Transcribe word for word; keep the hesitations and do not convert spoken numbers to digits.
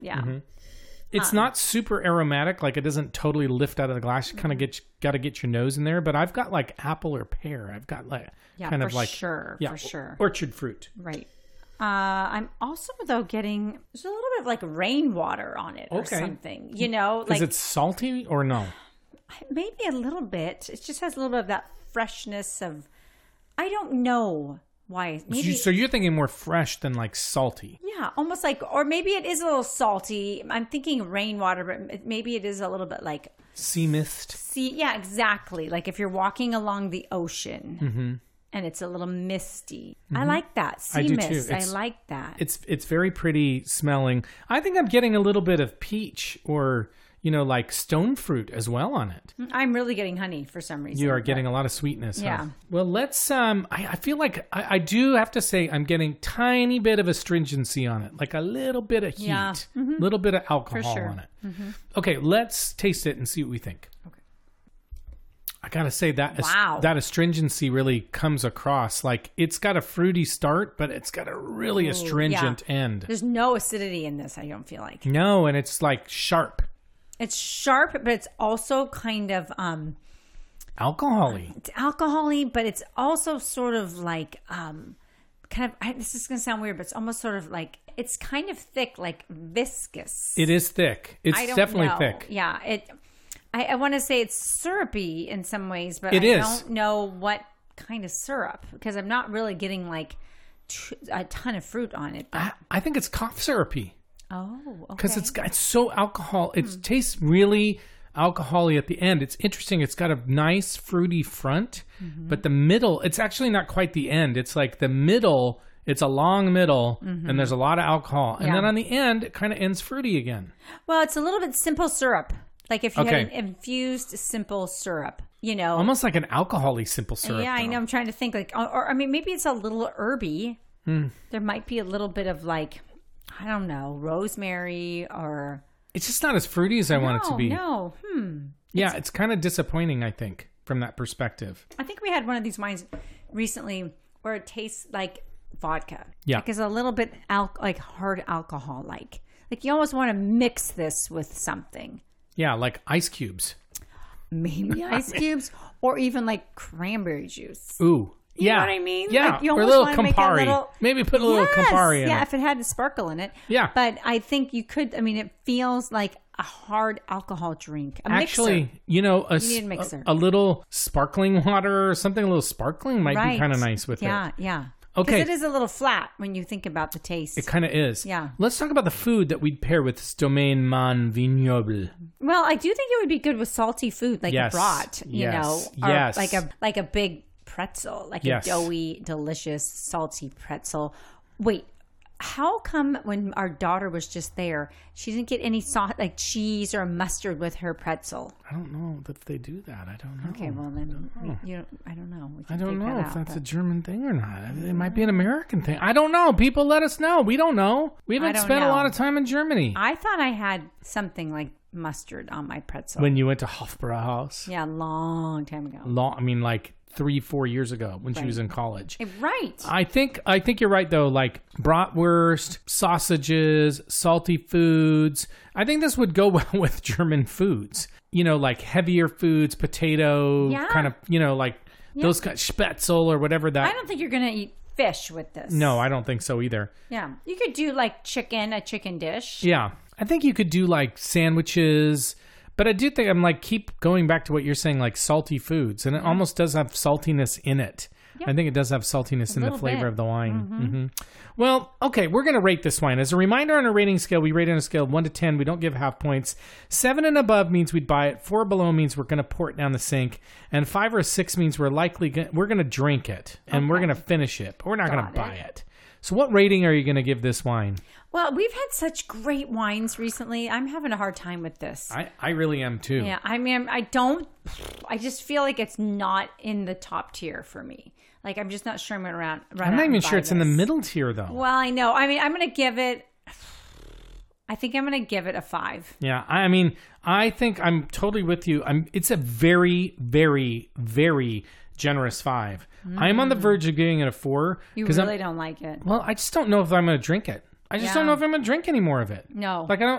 Yeah. Mm-hmm. It's um, not super aromatic. Like it doesn't totally lift out of the glass. You kind of get got to get your nose in there. But I've got like apple or pear. I've got like yeah, kind for of like sure, yeah, for sure. orchard fruit. Right. Uh, I'm also though getting there's a little bit of like rainwater on it or Okay. something. You know, like Is it salty or no? maybe a little bit. It just has a little bit of that freshness of. I don't know why. Maybe So, you, so you're thinking more fresh than like salty. yeah, almost like, or maybe it is a little salty. I'm thinking rainwater, but it- maybe it is a little bit like Sea mist. sea. Yeah, exactly. Like if you're walking along the ocean. Mm-hmm. And it's a little misty. I like that. Sea I do mist. too. I It's- like that. It's it's very pretty smelling. I think I'm getting a little bit of peach or you know like stone fruit as well on it. I'm really getting honey for some reason. You are but- getting a lot of sweetness. Huh? Yeah. Well, let's. Um, I, I feel like I, I do have to say I'm getting tiny bit of astringency on it, like a little bit of heat, Yeah. Mm-hmm. little bit of alcohol sure. on it. Mm-hmm. Okay, let's taste it and see what we think. Okay. I gotta say that ast- Wow. that astringency really comes across. Like it's got a fruity start, but it's got a really astringent end. There's no acidity in this, I don't feel like. No, and it's like sharp, It's sharp, but it's also kind of um alcohol-y. it's alcohol-y, but it's also sort of like um kind of I, this is going to sound weird, but it's almost sort of like it's kind of thick, like viscous. It is thick. It's I don't definitely know. thick. Yeah, it I, I want to say it's syrupy in some ways, but It I is. don't know what kind of syrup because I'm not really getting like t- a ton of fruit on it. I, I think it's cough syrupy. Oh, okay. Because it's got it's so alcohol. It Hmm. tastes really alcohol-y at the end. It's interesting. It's got a nice fruity front, Mm-hmm. but the middle, it's actually not quite the end. It's like the middle, it's a long middle, and there's a lot of alcohol. And Mm-hmm. Yeah. then on the end, it kind of ends fruity again. Well, it's a little bit simple syrup. Like if you Okay. had an infused simple syrup, you know. Almost like an alcohol-y simple syrup. yeah, I though. know. I'm trying to think like, or, or I mean, maybe it's a little herby. Hmm. There might be a little bit of like, I don't know, rosemary or. It's just not as fruity as I want it to No, be. No, hmm. Yeah, it's kind of disappointing, I think, from that perspective. I think we had one of these wines recently where it tastes like vodka. Yeah. Like it's a little bit al- like hard alcohol like. Like you almost want to mix this with something. Yeah, like ice cubes. Maybe ice cubes or even like cranberry juice. Ooh. You yeah. know what I mean? Yeah. Like, you or a almost little wanna make a Campari. little- Maybe put a little Yes, Campari in yeah, it. if it had a sparkle in it. Yeah. But I think you could, I mean, it feels like a hard alcohol drink. A Actually, mixer. you know, a, You need a s- mixer. a, a little sparkling water or something a little sparkling might Right. be kind of nice with yeah, it. Yeah, Okay. Because it is a little flat when you think about the taste. It kind of is. Yeah. Let's talk about the food that we'd pair with this Domaine Man Vignoble. Well, I do think it would be good with salty food, like Yes. a brat, you Yes. know, or Yes. like a like a big pretzel, like Yes. a doughy, delicious, salty pretzel. Wait, how come when our daughter was just there, she didn't get any sauce like cheese or mustard with her pretzel? I don't know if they do that. I don't know. Okay, well then we, you know, I don't know. We I can don't figure know that if out, that's a but- German thing or not. It might be an American thing. I don't know. People let us know. We don't know. We haven't don't spent a know. lot of time in Germany. I thought I had something like mustard on my pretzel. When you went to Hofbrauhaus, yeah, a long time ago. long, I mean, like three, four years ago when she was in college. Right. I think I think you're right though. Like bratwurst, sausages, salty foods. I think this would go well with German foods. You know, like heavier foods, potato, Yeah. kind of. You know, like those kind spätzle or whatever that. I don't think you're going to eat fish with this. no, I don't think so either. Yeah. You could do like chicken, a chicken dish. Yeah, I think you could do like sandwiches. But I do think I'm like keep going back to what you're saying, like salty foods, and it almost does have saltiness in it. I think it does have saltiness in the little flavor bit. of the wine. hmm Well, okay, we're going to rate this wine. As a reminder, on a rating scale, we rate on a scale of one to ten. We don't give half points. Seven and above means we'd buy it. Four below means we're going to pour it down the sink, and five or a six means we're likely gonna, we're going to drink it and we're going to finish it, but we're not going to Got buy it. it. So, what rating are you going to give this wine? Well, we've had such great wines recently. I'm having a hard time with this. I, I really am too. Yeah, I mean, I don't, I just feel like it's not in the top tier for me. Like, I'm just not sure I'm going to run, run I'm out not and even buy sure it's in the this. middle tier though. Well, I know. I mean, I'm going to give it, I think I'm going to give it a five. Yeah, I mean, I think I'm totally with you. I'm. It's a very, very, very generous five. I am on the verge of giving it a four. You 'cause really I'm, don't like it. Well, I just don't know if I'm going to drink it. I just Yeah. don't know if I'm gonna drink any more of it. No. Like I don't